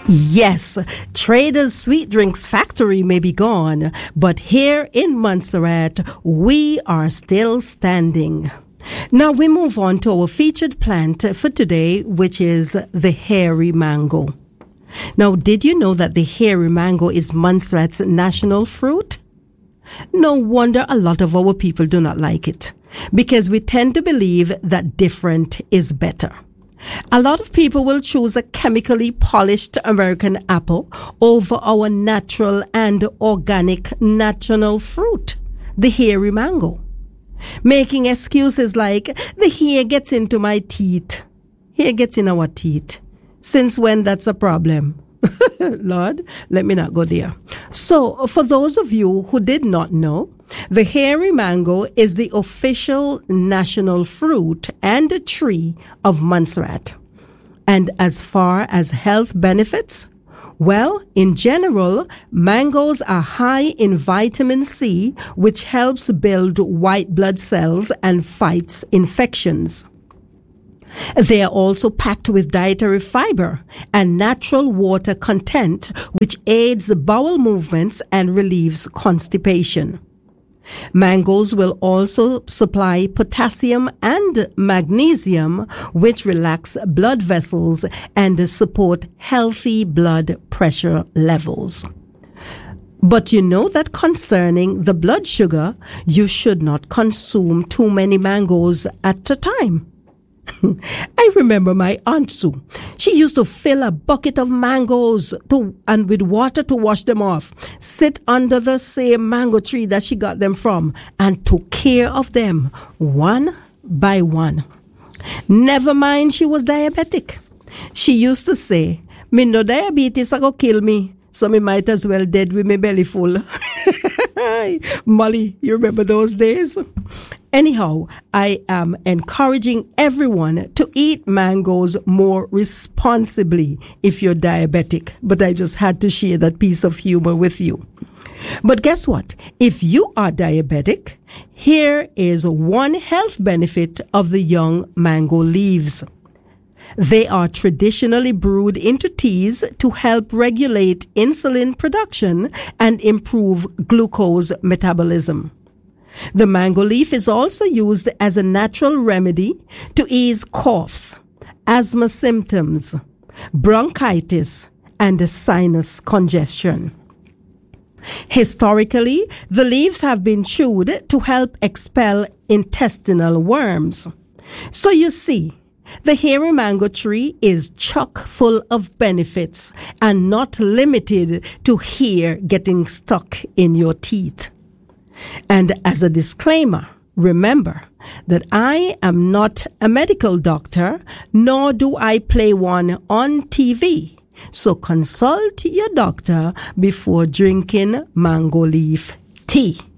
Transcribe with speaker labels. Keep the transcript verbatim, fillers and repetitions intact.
Speaker 1: Yes, Trader's Sweet Drinks Factory may be gone, but here in Montserrat, we are still standing. Now we move on to our featured plant for today, which is the hairy mango. Now, did you know that the hairy mango is Montserrat's national fruit? No wonder a lot of our people do not like it, because we tend to believe that different is better. A lot of people will choose a chemically polished American apple over our natural and organic national fruit, the hairy mango, making excuses like, the hair gets into my teeth. Hair gets in our teeth. Since when that's a problem? Lord, let me not go there. So, for those of you who did not know, the hairy mango is the official national fruit and tree of Montserrat. And as far as health benefits, well, in general, mangoes are high in vitamin C, which helps build white blood cells and fights infections. They are also packed with dietary fiber and natural water content, which aids bowel movements and relieves constipation. Mangoes will also supply potassium and magnesium, which relax blood vessels and support healthy blood pressure levels. But you know that concerning the blood sugar, you should not consume too many mangoes at a time. I remember my Aunt Sue. She used to fill a bucket of mangoes to, and with water to wash them off, sit under the same mango tree that she got them from, and took care of them one by one. Never mind she was diabetic. She used to say, me no diabetes a go kill me, so me might as well dead with me belly full. Molly, you remember those days? Anyhow, I am encouraging everyone to eat mangoes more responsibly if you're diabetic. But I just had to share that piece of humor with you. But guess what? If you are diabetic, here is one health benefit of the young mango leaves. They are traditionally brewed into teas to help regulate insulin production and improve glucose metabolism. The mango leaf is also used as a natural remedy to ease coughs, asthma symptoms, bronchitis, and sinus congestion. Historically, the leaves have been chewed to help expel intestinal worms. So you see, the hairy mango tree is chock full of benefits and not limited to hair getting stuck in your teeth. And as a disclaimer, remember that I am not a medical doctor, nor do I play one on T V. So consult your doctor before drinking mango leaf tea.